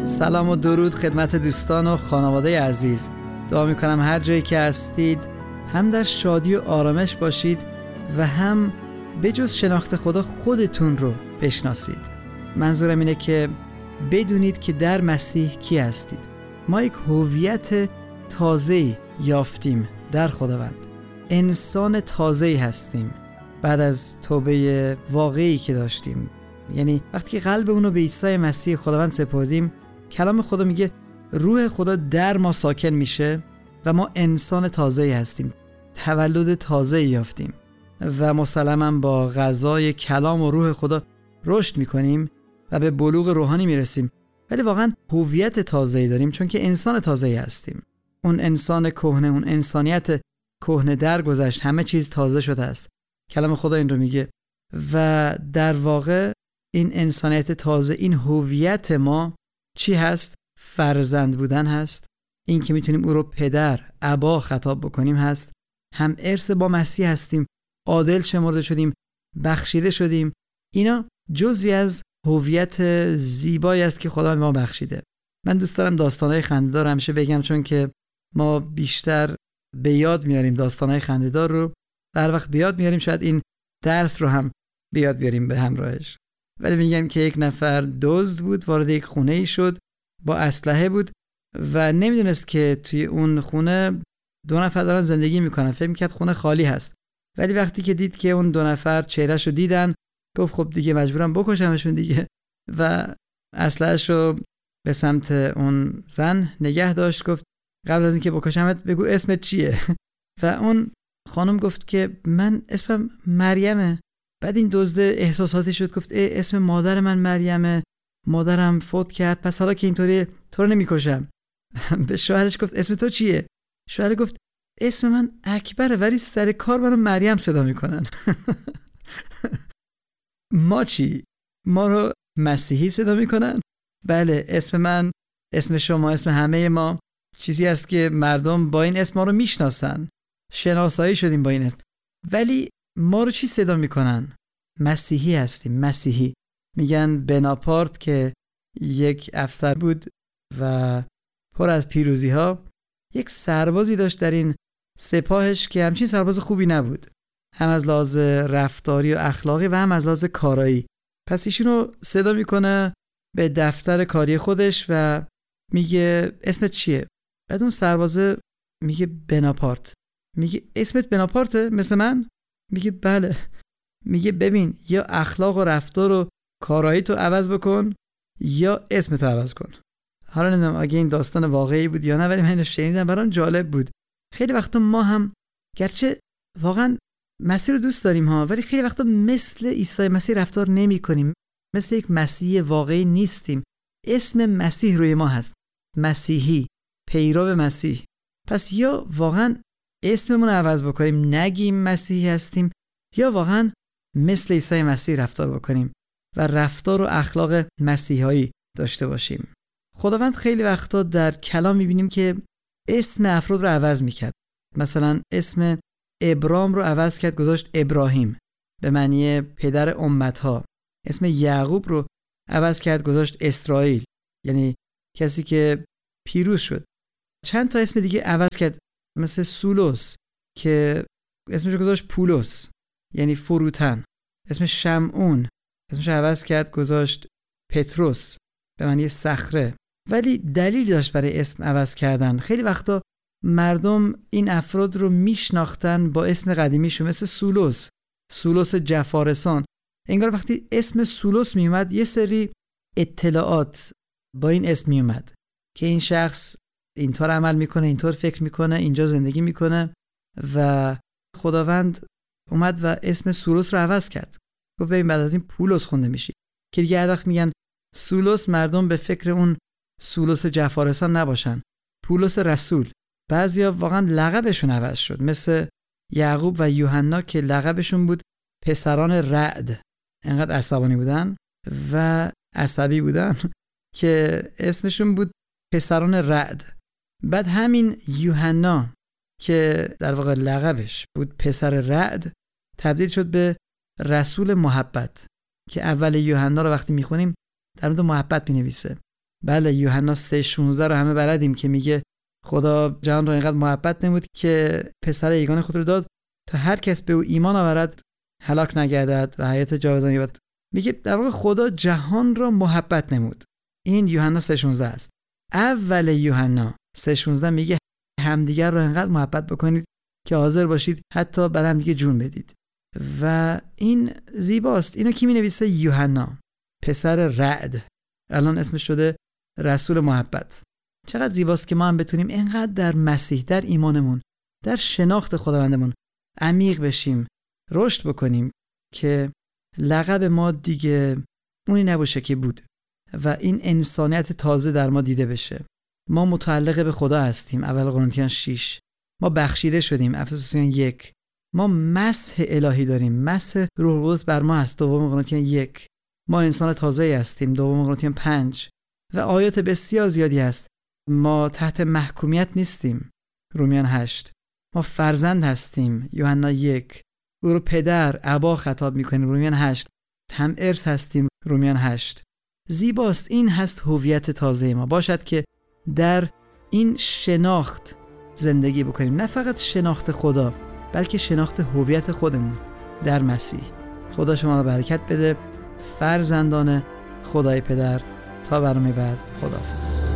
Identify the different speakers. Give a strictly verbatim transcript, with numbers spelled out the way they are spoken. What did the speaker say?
Speaker 1: سلام و درود خدمت دوستان و خانواده عزیز. دعا میکنم هر جایی که هستید هم در شادی و آرامش باشید و هم به جز شناخت خدا خودتون رو بشناسید. منظورم اینه که بدونید که در مسیح کی هستید. ما یک هویت تازه‌ای یافتیم در خداوند. انسان تازه‌ای هستیم بعد از توبه واقعی که داشتیم. یعنی وقتی که قلبمون رو به عیسی مسیح خداوند سپردیم، کلام خدا میگه روح خدا در ما ساکن میشه و ما انسان تازه‌ای هستیم. تولد تازه‌ای یافتیم و مسلماً با غذای کلام و روح خدا رشد میکنیم و به بلوغ روحانی میرسیم. ولی واقعاً هویت تازه‌ای داریم چون که انسان تازه‌ای هستیم. اون انسان کهنه، اون انسانیت کهنه درگذشت، همه چیز تازه شده است. کلام خدا این رو میگه و در واقع این انسانیت تازه، این هویت ما چی هست؟ فرزند بودن هست. این که میتونیم او رو پدر، ابا خطاب بکنیم هست. هم ارث با مسیح هستیم، عادل شمرده شدیم، بخشیده شدیم. اینا جزوی از هویت زیبایی است که خدا به ما بخشیده. من دوست دارم داستانهای خنده‌دار همیشه بگم چون که ما بیشتر به یاد میاریم داستانهای خنده‌دار رو. در وقت به یاد میاریم شاید این درس رو هم به یاد بیاریم به همراهش. ولی میگن که یک نفر دزد بود، وارد یک خونه ای شد، با اسلحه بود و نمیدونست که توی اون خونه دو نفر دارن زندگی میکنن. فکر میکرد خونه خالی هست. ولی وقتی که دید که اون دو نفر چهرهشو دیدن، گفت خب دیگه مجبورم بکشمشون دیگه و اسلحه‌شو به سمت اون زن نگه داشت. گفت قبل از اینکه بکشمت بگو اسمت چیه؟ و اون خانم گفت که من اسمم مریمه. بعد این دزد احساساتی شد، گفت ای اسم مادر من مریمه، مادرم فوت کرد، پس حالا که اینطوری تو رو نمیکشم. به شوهرش گفت اسم تو چیه؟ شوهر گفت اسم من اکبره ولی سر کار منو مریم صدا میکنن. ما چی؟ ما رو مسیحی صدا میکنن؟ بله، اسم من، اسم شما، اسم همه ما چیزی است که مردم با این اسم ما رو میشناسن، شناسایی شدیم با این اسم. ولی ما رو چی صدا میکنن؟ مسیحی هستیم. مسیحی. میگن بناپارت که یک افسر بود و پر از پیروزی ها، یک سربازی داشت در این سپاهش که همچین سرباز خوبی نبود، هم از لحاظ رفتاری و اخلاقی و هم از لحاظ کارایی. پس ایشونو صدا میکنه به دفتر کاری خودش و میگه اسمت چیه؟ بعد اون سربازه میگه بناپارت. میگه اسمت بناپارته مثل من؟ میگه بله. میگه ببین، یا اخلاق و رفتار و کارایی تو عوض بکن یا اسمتو عوض کن. حالا نمیدونم اگه این داستان واقعی بود یا نه، ولی من اینو شنیدم، برام جالب بود. خیلی وقتا ما هم گرچه واقعا مسیح رو دوست داریم ها، ولی خیلی وقتا مثل عیسی مسیح رفتار نمی کنیم. مثل یک مسیح واقعی نیستیم. اسم مسیح روی ما هست، مسیحی، پیرو مسیح. پس یا واقعا اسممون رو عوض بکنیم نگیم مسیحی هستیم، یا واقعا مثل عیسی مسیح رفتار بکنیم و رفتار و اخلاق مسیحایی داشته باشیم. خداوند خیلی وقتا در کلام میبینیم که اسم افراد رو عوض میکرد. مثلا اسم ابرام رو عوض کرد، گذاشت ابراهیم به معنی پدر امتها. اسم یعقوب رو عوض کرد، گذاشت اسرائیل، یعنی کسی که پیروز شد. چند تا اسم دیگه عوض کرد، مثل سولوس که اسمش رو گذاشت پولس، یعنی فروتن. اسم شمعون اسمش رو عوض کرد، گذاشت پتروس به معنی صخره. ولی دلیل داشت برای اسم عوض کردن. خیلی وقتا مردم این افراد رو میشناختن با اسم قدیمیشون، مثل سولوس، سولوس جفارسان. انگار وقتی اسم سولوس می اومد یه سری اطلاعات با این اسم می اومد که این شخص اینطور عمل میکنه، اینطور فکر میکنه، اینجا زندگی میکنه. و خداوند اومد و اسم سولوس رو عوض کرد. گفت ببین بعد از این پولس خونده میشی. که دیگه هر وقت میگن سولوس، مردم به فکر اون سولوس جفارسان نباشن، پولس رسول. بعضیا واقعا لقبشون عوض شد، مثل یعقوب و یوحنا که لقبشون بود پسران رعد. انقدر عصبانی بودن و عصبی بودن که اسمشون بود پسران رعد. بعد همین یوحنا که در واقع لقبش بود پسر رعد، تبدیل شد به رسول محبت، که اول یوحنا رو وقتی میخونیم در مورد محبت مینویسه. بله یوحنا سه شانزده رو همه بلدیم که میگه خدا جهان را اینقدر محبت نمود که پسر یگانه خود رو داد تا هر کس به او ایمان آورد هلاک نگردد و حیات جاودانه یابد. میگه در واقع خدا جهان را محبت نمود. این یوحنا سه شانزده است. اول یوحنا سه شانزده میگه همدیگر را اینقدر محبت بکنید که حاضر باشید حتی بر هم دیگه جون بدید. و این زیباست. اینو کی مینویسه؟ یوحنا پسر رعد، الان اسمش شده رسول محبت. چقدر زیباست که ما هم بتونیم اینقدر در مسیح، در ایمانمون، در شناخت خداوندمون عمیق بشیم، رشد بکنیم که لقب ما دیگه اونی نباشه که بود و این انسانیت تازه در ما دیده بشه. ما متعلق به خدا هستیم، اول قرنتیان شش. ما بخشیده شدیم، افسوسیان یک. ما مسح الهی داریم، مسح روح القدس بر ما هست، دوم قرنتیان یک. ما انسان تازه هستیم، دوم قرنتیان پنج. و آیات بسیار زیادی هست. ما تحت محکومیت نیستیم، رومیان هشت. ما فرزند هستیم، یوحنا یک. او رو پدر، ابا خطاب میکنیم، رومیان هشت. هم ارث هستیم، رومیان هشت. زیباست. این هست هویت تازه ما. باشد که در این شناخت زندگی بکنیم، نه فقط شناخت خدا بلکه شناخت هویت خودمون در مسیح. خدا شما رو برکت بده. فرزندان خدای پدر. تا برنامه بعد، خداحافظ.